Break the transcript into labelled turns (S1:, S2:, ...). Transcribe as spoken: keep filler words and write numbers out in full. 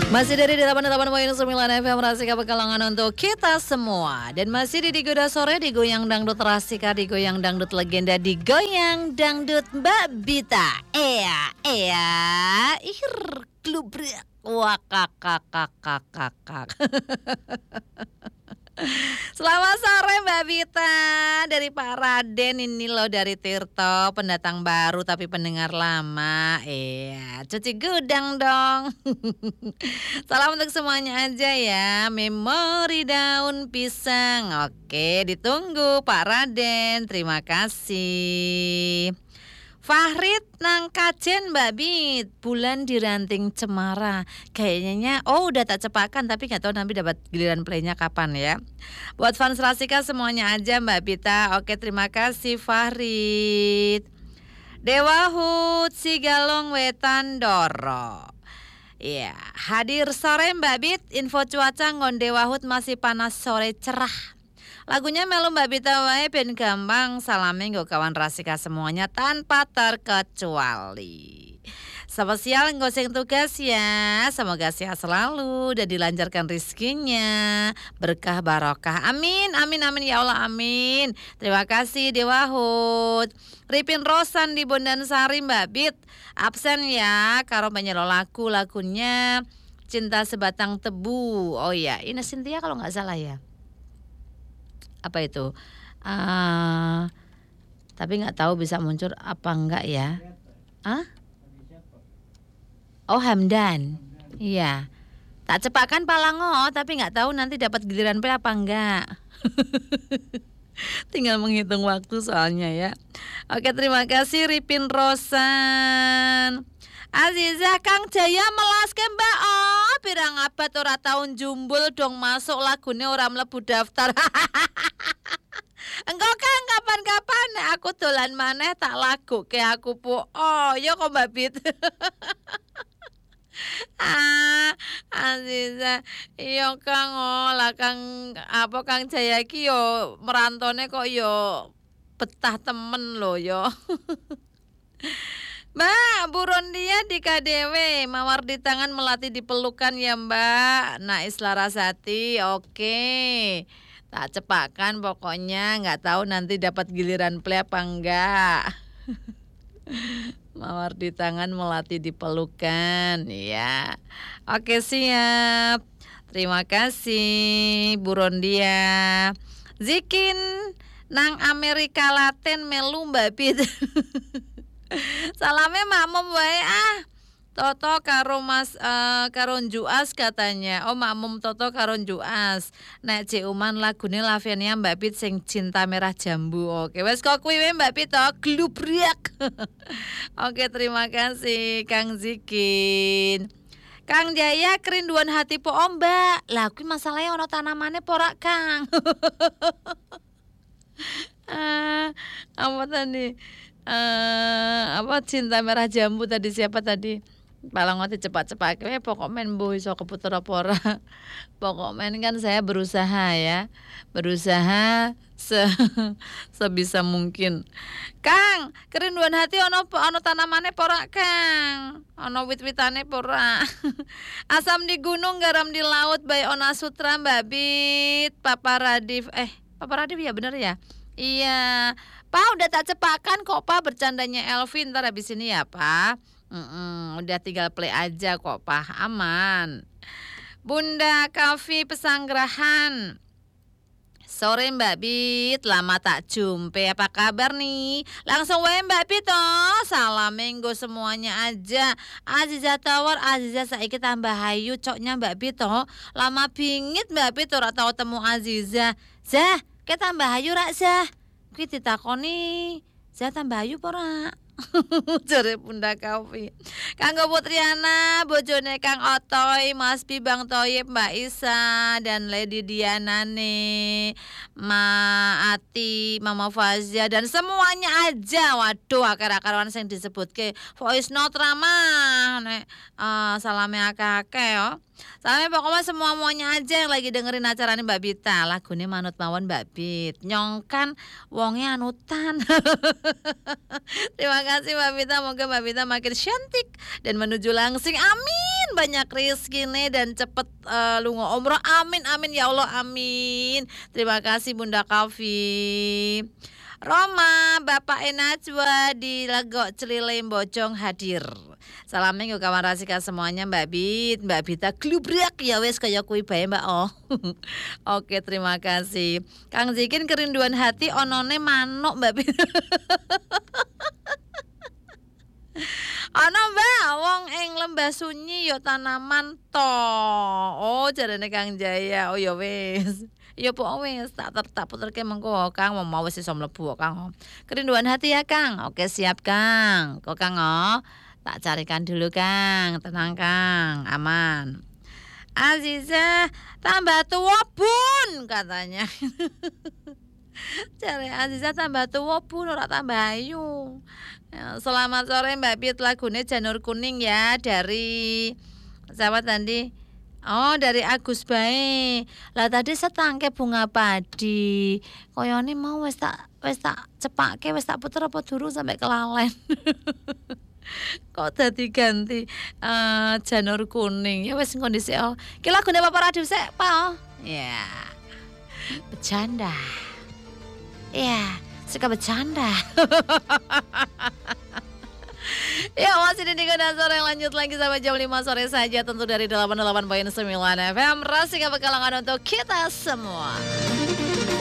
S1: Masih dari delapan puluh delapan koma sembilan F M Rasika Pekalongan untuk kita semua. Dan masih di Digoda Sore, digoyang dangdut Rasika, digoyang dangdut legenda, digoyang dangdut Mbak Bita. Ea, ea, ihir, klubrak, wakakakakakakak. Selamat sore Mbak Bita, dari Pak Raden ini loh, dari Tirto, pendatang baru tapi pendengar lama. Iya, cuci gudang dong. Salam untuk semuanya aja ya. Memori daun pisang. Oke, ditunggu Pak Raden. Terima kasih. Fahrid nang Kajen Mbak Bit, bulan di ranting cemara. Kayaknya oh udah tak cepakan, tapi nggak tahu nanti dapat giliran playnya kapan ya. Buat fans Rasika semuanya aja Mbak Bita. Oke, terima kasih Fahrid. Dewa Hud Sigalong Wetan Doro. Iya, hadir sore Mbak Bit. Info cuaca ngonde Wahud masih panas sore cerah. Lagunya melu Mbak Bita wae ben gampang. Salame nggo kawan Rasika semuanya tanpa terkecuali. Spesial nggo sing tugas ya. Semoga sehat selalu dan dilancarkan rezekinya, berkah barokah. Amin, amin, amin ya Allah, amin. Terima kasih Dewa Hud. Ripin Rosan di Bondan Sari Mbak Bit. Absen ya karo penyelo lagu lagunya Cinta Sebatang Tebu. Oh iya, Ina Cynthia kalau nggak salah ya. Apa itu? Uh, tapi nggak tahu bisa muncul apa enggak ya? Ah? Oh Hamdan. Iya. Tak cepatkan Palango, tapi nggak tahu nanti dapat giliran play apa enggak. Tinggal menghitung waktu soalnya ya. Oke, terima kasih Ripin Rosan. Azizah Kang Jaya melaske Mbak Oh, pirang abad ora taun jumbul dong masuk lagune ora mlebu daftar. Engko Kang kapan-kapan aku dolan maneh tak lagu ke aku pu. Oh, yo kok Mbak Bit. Ah, Aziza, iya Kang, oh lah Kang, apa Kang Jaya ki yo merantone kok yo betah temen lo yo. Mbak, buron dia di K D W, mawar di tangan melati di pelukan ya Mbak. Nah, Islarasati, oke. Tak cepakan pokoknya, nggak tahu nanti dapat giliran play apa enggak. Mawar di tangan melati di pelukan, ya. Oke, siap. Terima kasih buron dia. Zikin nang Amerika Latin melu Mbak Bit. Salame makmum wae ah. Toto karo Mas uh, karo Juas katanya. Oh makmum Toto karo Juas. Nek Cik Uman lagune Laviania Mbak Bit sing Cinta Merah Jambu. Oke, wes kok kuwi Mbak Bit to glubrak. Oke, terima kasih Kang Zikin. Kang Jaya kerinduan hati po oh, Mbak. Lah kuwi masalahe ana tanamane porak Kang. ah, apa tadi? Uh, apa Cinta Merah Jambu tadi siapa tadi? Palangoti cepat-cepat we pokok men mbuh iso keputer apa ora. Pokok men kan saya berusaha ya. Berusaha se sebisa mungkin. Kang, kerinduan hati ono ono tanamane pora Kang. Ono wit-witane pora. Asam di gunung, garam di laut, bae ona sutra Mbak Bit. Papa Radif eh Papa Radif ya bener ya? Iya. Pak udah tak cepakan kok Pak bercandanya Elvin ntar habis ini ya Pak. Mm-mm, udah tinggal play aja kok Pak, aman. Bunda Kavi Pesanggerahan. Sore Mbak Bit, lama tak jumpe, apa kabar nih? Langsung wae Mbak Bit oh, salam minggu semuanya aja. Aziza Tawar, Aziza saiki tambah hayu coknya Mbak Bit oh. Lama bingit Mbak Bit ora tau temu Aziza. Zah, ke tambah hayu rak Zah. Kuwi ditakoni, Zah tambah ayu apa ora? Jare Bunda Kavi. Kanggo Putriana, bojone Kang Otoy, Mas Bibang Toyib, Mbak Isa dan Lady Diana nih, Ma Ati, Mama Fazia dan semuanya aja. Waduh, akar-akaran sing disebutke voice note ramah nek uh, salame akeh-akeh yo. Sampai pokoknya semua semuanya aja yang lagi dengerin acara ini Mbak Bita. Lagunya manut mawon Mbak Bit. Nyongkan wonge anutan. Terima kasih Mbak Bita. Moga Mbak Bita makin cantik dan menuju langsing. Amin. Banyak rezeki nih dan cepet uh, lunga umroh. Amin amin ya Allah amin. Terima kasih Bunda Kavi. Roma, Bapak Enajwa di Legok Celilem Bojong hadir. Salamnya ke kawan rasika semuanya Mbak Bit, Mbak Bita glubrak ya wes kaya kui bae Mbak oh. Oke terima kasih. Kang Zikin kerinduan hati onone manuk Mbak Bit. Ana Mbak wong ing Lembah Sunyi yo tanaman to. Oh jarene Kang Jaya. Oh ya wis. Ya pok wis tak tak puterke mengko Kang mau wis iso mlebu Kang. Kerinduan hati ya Kang. Oke siap Kang. Kok Kang oh. Tak carikan dulu Kang. Tenang Kang, aman. Aziza tambah tua Bun katanya. Cari Aziza tambah tua Bun ora tambah ayu. Ya, selamat sore Mbak Bit lagunya Janur Kuning ya dari siapa tadi? Oh dari Agus Bae. Lah tadi setangke bunga padi. Koyone mau wis tak wis tak cepake wis tak puter apa durung sampai kelalen. Kok dadi ganti uh, Janur Kuning. Ya wis kondisi oh. Ki lagune Bapak Radio sik, Pak. Ya. Bercanda. Ya, suka bercanda. Ya masih di Nikoda sore lanjut lagi sampai jam lima sore saja tentu dari delapan puluh delapan koma sembilan F M Rasika Pekalongan untuk kita semua.